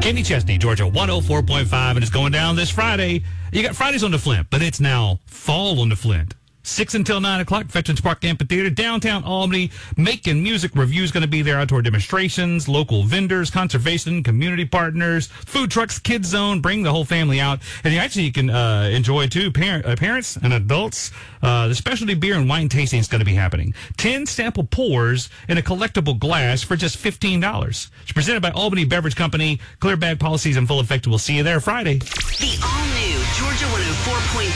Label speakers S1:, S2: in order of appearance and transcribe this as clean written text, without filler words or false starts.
S1: Kenny Chesney, Georgia 104.5, and it's going down this Friday. You got Fridays on the Flint, but it's now fall on the Flint. 6 until 9 o'clock, Veterans Park Amphitheater, downtown Albany. Making music reviews going to be there, outdoor demonstrations, local vendors, conservation, community partners, food trucks, kids zone. Bring the whole family out. And you can enjoy, too, parents and adults. The specialty beer and wine tasting is going to be happening. 10 sample pours in a collectible glass for just $15. It's presented by Albany Beverage Company. Clear bag policies in full effect. We'll see you there Friday.
S2: The all-new Georgia 104.5